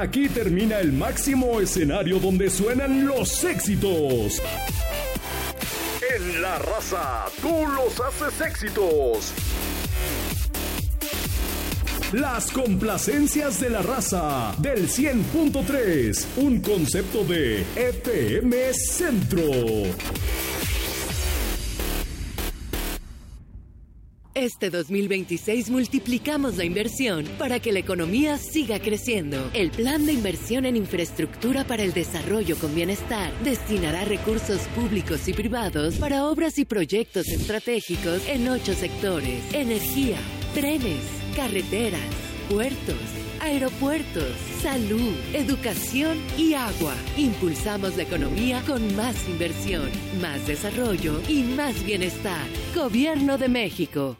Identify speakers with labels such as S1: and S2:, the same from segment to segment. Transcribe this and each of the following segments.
S1: Aquí termina el máximo escenario donde suenan los éxitos. En La Raza, tú los haces éxitos. Las complacencias de La Raza, del 100.3, un concepto de FM Centro.
S2: Este 2026 multiplicamos la inversión para que la economía siga creciendo. El Plan de Inversión en Infraestructura para el Desarrollo con Bienestar destinará recursos públicos y privados para obras y proyectos estratégicos en 8 sectores: energía, trenes, carreteras, puertos, aeropuertos, salud, educación y agua. Impulsamos la economía con más inversión, más desarrollo y más bienestar. Gobierno de México.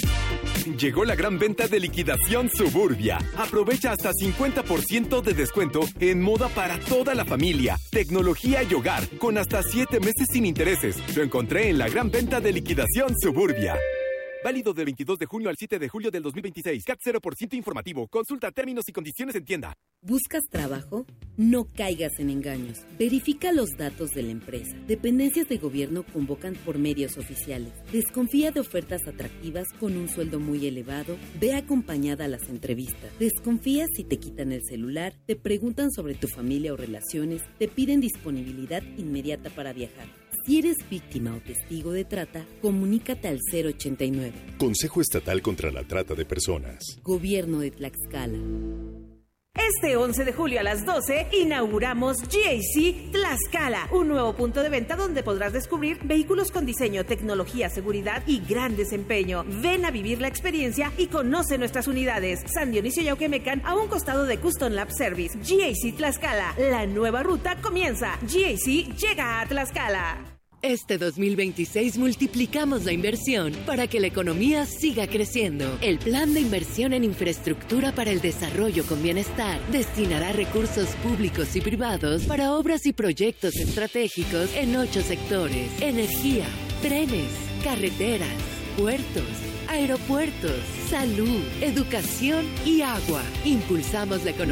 S3: Llegó la gran venta de liquidación Suburbia. Aprovecha hasta 50% de descuento en moda para toda la familia, tecnología y hogar, con hasta 7 meses sin intereses. Lo encontré en la gran venta de liquidación Suburbia. Válido del 22 de junio al 7 de julio del 2026. CAT 0% informativo. Consulta términos y condiciones en tienda.
S4: ¿Buscas trabajo? No caigas en engaños. Verifica los datos de la empresa. Dependencias de gobierno convocan por medios oficiales. Desconfía de ofertas atractivas con un sueldo muy elevado. Ve acompañada a las entrevistas. Desconfía si te quitan el celular, te preguntan sobre tu familia o relaciones, te piden disponibilidad inmediata para viajar. Si eres víctima o testigo de trata, comunícate al 089.
S5: Consejo Estatal contra la Trata de Personas.
S4: Gobierno de Tlaxcala.
S6: Este 11 de julio a las 12 inauguramos GAC Tlaxcala, un nuevo punto de venta donde podrás descubrir vehículos con diseño, tecnología, seguridad y gran desempeño. Ven a vivir la experiencia y conoce nuestras unidades. San Dionisio Yauquemecan, a un costado de Custom Lab Service. GAC Tlaxcala, la nueva ruta comienza. GAC llega a Tlaxcala.
S2: Este 2026 multiplicamos la inversión para que la economía siga creciendo. El Plan de Inversión en Infraestructura para el Desarrollo con Bienestar destinará recursos públicos y privados para obras y proyectos estratégicos en 8 sectores: energía, trenes, carreteras, puertos, aeropuertos, salud, educación y agua. Impulsamos la economía